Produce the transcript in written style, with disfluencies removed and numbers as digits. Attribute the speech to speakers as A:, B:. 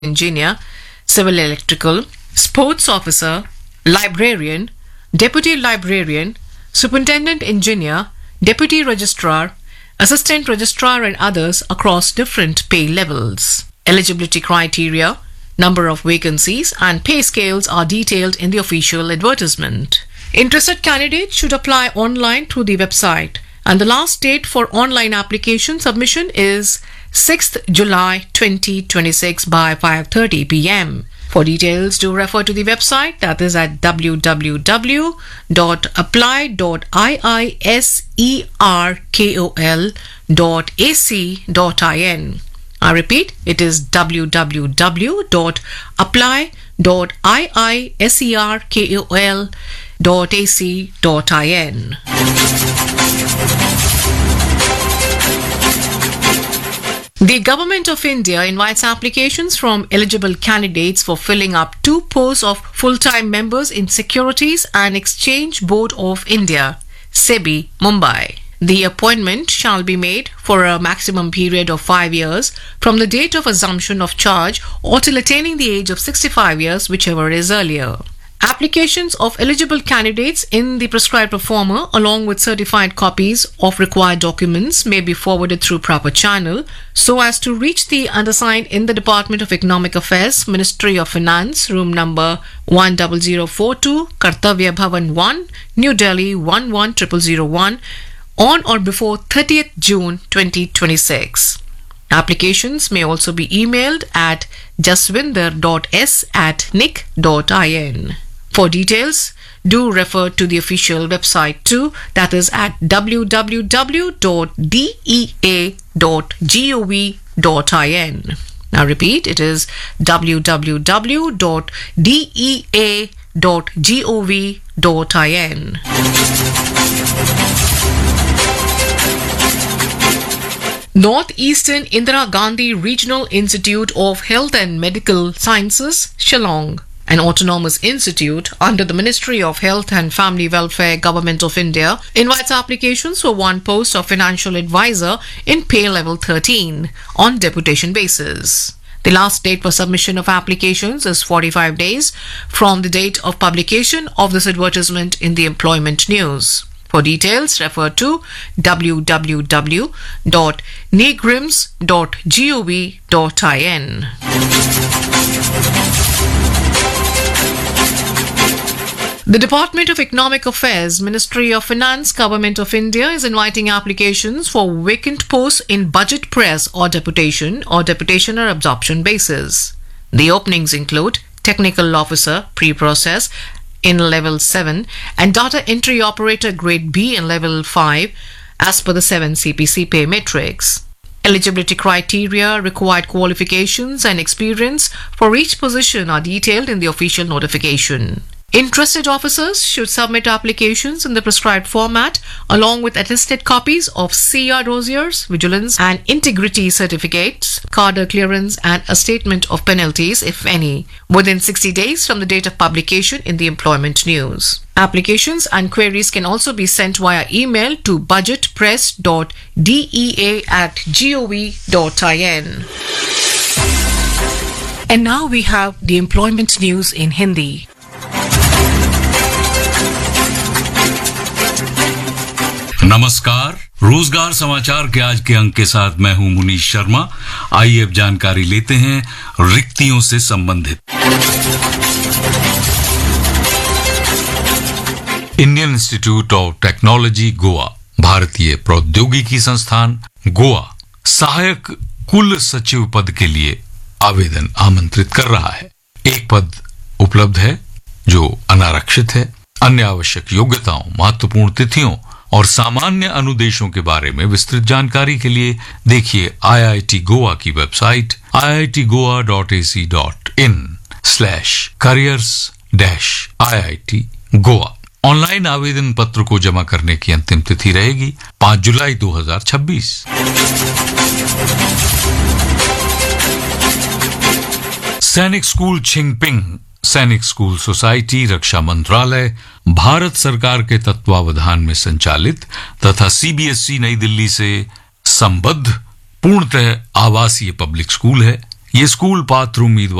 A: engineer, civil electrical, sports officer, librarian, deputy librarian, superintendent engineer, deputy registrar, assistant registrar and others across different pay levels. Eligibility criteria, number of vacancies and pay scales are detailed in the official advertisement. Interested candidates should apply online through the website, and the last date for online application submission is 6th July 2026 by 5:30 p.m. For details, do refer to the website, that is at www.apply.iiserkol.ac.in. I repeat, it is www.apply.iiserkol.ac.in. The Government of India invites applications from eligible candidates for filling up 2 posts of full-time members in Securities and Exchange Board of India, SEBI, Mumbai. The appointment shall be made for a maximum period of 5 years from the date of assumption of charge or till attaining the age of 65 years, whichever is earlier. Applications of eligible candidates in the prescribed form along with certified copies of required documents may be forwarded through proper channel so as to reach the undersigned in the Department of Economic Affairs, Ministry of Finance, room number 10042, Kartavya Bhavan 1, New Delhi 11001 on or before 30th June 2026. Applications may also be emailed at jaswinder.s@nic.in. For details, do refer to the official website too, that is at www.dea.gov.in. Now repeat, it is www.dea.gov.in. Northeastern Indira Gandhi Regional Institute of Health and Medical Sciences, Shillong, an autonomous institute under the Ministry of Health and Family Welfare, Government of India, invites applications for 1 post of financial advisor in pay level 13 on deputation basis. The last date for submission of applications is 45 days from the date of publication of this advertisement in the Employment News. For details, refer to www.negrims.gov.in. The Department of Economic Affairs, Ministry of Finance, Government of India is inviting applications for vacant posts in budget press or deputationer absorption basis. The openings include Technical Officer, Pre-Process in Level 7 and Data Entry Operator Grade B in Level 5 as per the 7 CPC pay matrix. Eligibility criteria, required qualifications and experience for each position are detailed in the official notification. Interested officers should submit applications in the prescribed format along with attested copies of CR dossiers, vigilance and integrity certificates, cadre clearance and a statement of penalties, if any, within 60 days from the date of publication in the Employment News. Applications and queries can also be sent via email to budgetpress.dea@gov.in. And now we have the Employment News in Hindi.
B: नमस्कार, रोजगार समाचार के आज के अंक के साथ मैं हूं मुनीश शर्मा। आइए अब जानकारी लेते हैं रिक्तियों से संबंधित। Indian institute of technology Goa, भारतीय प्रौद्योगिकी संस्थान गोवा, सहायक कुल सचिव पद के लिए आवेदन आमंत्रित कर रहा है। एक पद उपलब्ध है जो अनारक्षित है। अन्य आवश्यक योग्यताओं, महत्वपूर्ण तिथियों और सामान्य अनुदेशों के बारे में विस्तृत जानकारी के लिए देखिए IIT गोवा की वेबसाइट iitgoa.ac.in/careers-IIT गोवा। ऑनलाइन आवेदन पत्र को जमा करने की अंतिम तिथि रहेगी 5 जुलाई 2026। सैनिक स्कूल छिंगपिंग, सैनिक स्कूल सोसाइटी, रक्षा मंत्रालय, भारत सरकार के तत्वावधान में संचालित तथा CBSE नई दिल्ली से संबद्ध पूर्णतः आवासीय पब्लिक स्कूल है। ये स्कूल पात्र उम्मीदवार